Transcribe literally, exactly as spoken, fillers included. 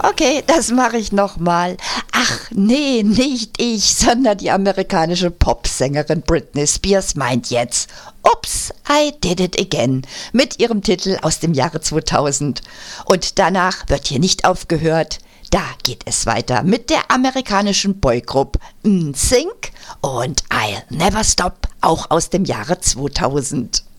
Okay, das mache ich nochmal. Ach, nee, nicht ich, sondern die amerikanische Popsängerin Britney Spears meint jetzt Oops, I Did It Again mit ihrem Titel aus dem Jahre zweitausend. Und danach wird hier nicht aufgehört. Da geht es weiter mit der amerikanischen Boygroup N Sync und I'll Never Stop, auch aus dem Jahre zweitausend.